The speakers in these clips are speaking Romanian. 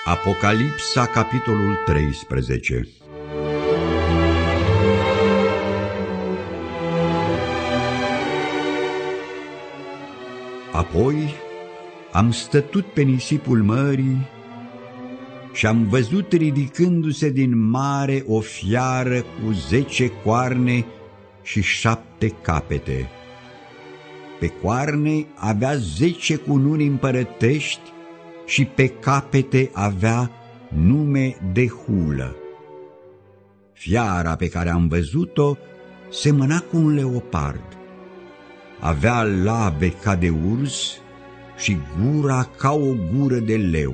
Apocalipsa, capitolul 13. Apoi am stătut pe nisipul mării și am văzut ridicându-se din mare o fiară cu 10 coarne și 7 capete. Pe coarne avea 10 cununi împărătești și pe capete avea nume de hulă. Fiara pe care am văzut-o semăna cu un leopard. Avea labe ca de urs și gura ca o gură de leu.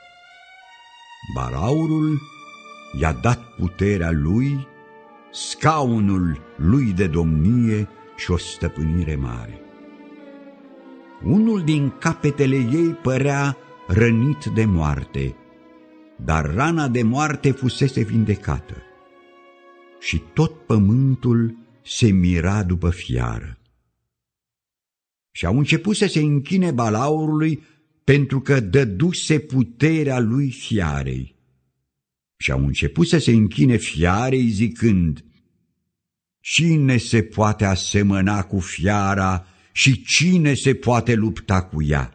Balaurul i-a dat puterea lui, scaunul lui de domnie și o stăpânire mare. Unul din capetele ei părea rănit de moarte, dar rana de moarte fusese vindecată. Și tot pământul se mira după fiară. Și au început să se închine balaurului pentru că dăduse puterea lui fiarei. Și au început să se închine fiarei zicând: cine se poate asemăna cu fiara și cine se poate lupta cu ea?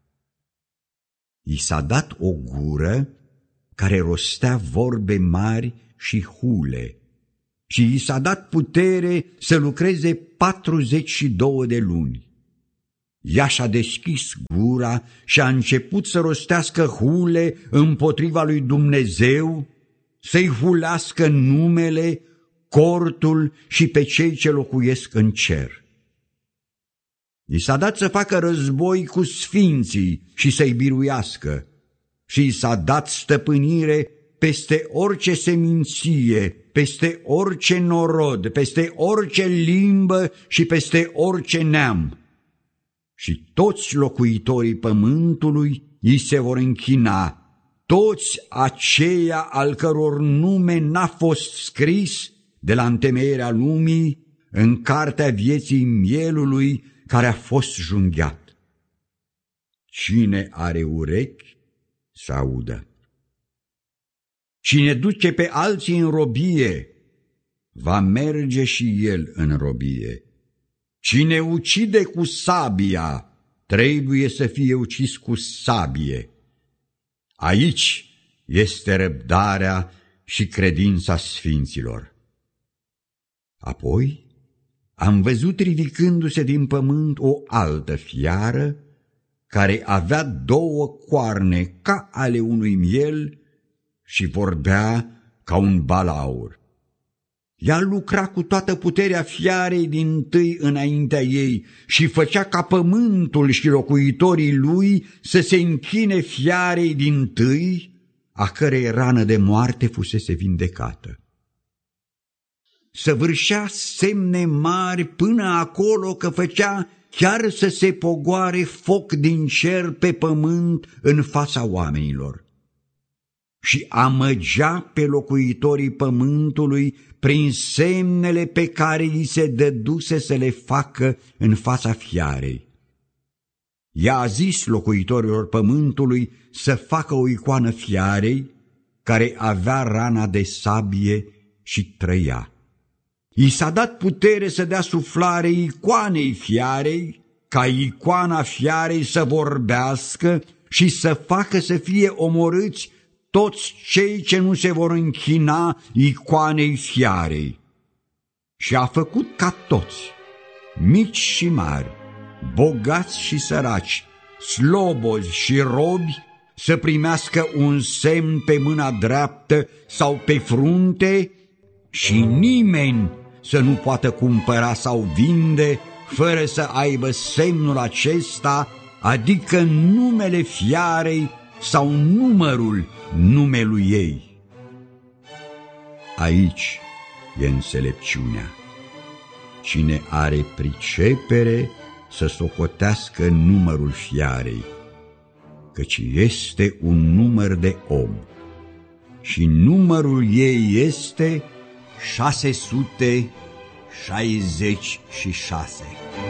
I s-a dat o gură care rostea vorbe mari și hule și i s-a dat putere să lucreze 42 de luni. Ea și-a deschis gura și a început să rostească hule împotriva lui Dumnezeu, să-i hulească numele, cortul și pe cei ce locuiesc în cer. I s-a dat să facă război cu sfinții și să-i biruiască și i s-a dat stăpânire peste orice seminție, peste orice norod, peste orice limbă și peste orice neam. Și toți locuitorii pământului îi se vor închina, toți aceia al căror nume n-a fost scris de la întemeierea lumii în cartea vieții mielului care a fost junghiat. Cine are urechi să audă. Cine duce pe alții în robie, va merge și el în robie. Cine ucide cu sabia, trebuie să fie ucis cu sabie. Aici este răbdarea și credința sfinților. Apoi am văzut ridicându-se din pământ o altă fiară, care avea 2 coarne ca ale unui miel și vorbea ca un balaur. Ea lucra cu toată puterea fiarei dintâi înaintea ei și făcea ca pământul și locuitorii lui să se închine fiarei dintâi, a cărei rană de moarte fusese vindecată. Săvârșea semne mari până acolo că făcea chiar să se pogoare foc din cer pe pământ în fața oamenilor. Și amăgea pe locuitorii pământului prin semnele pe care li se dăduse să le facă în fața fiarei. Ea a zis locuitorilor pământului să facă o icoană fiarei, care avea rana de sabie și trăia. I s-a dat putere să dea suflare icoanei fiarei, ca icoana fiarei să vorbească și să facă să fie omorâți toți cei ce nu se vor închina icoanei fiarei. Și a făcut ca toți, mici și mari, bogați și săraci, slobozi și robi, să primească un semn pe mâna dreaptă sau pe frunte și nimeni să nu poată cumpăra sau vinde fără să aibă semnul acesta, adică numele fiarei sau numărul numelui ei. Aici e înțelepciunea. Cine are pricepere să socotească numărul fiarei, căci este un număr de om și numărul ei este 666.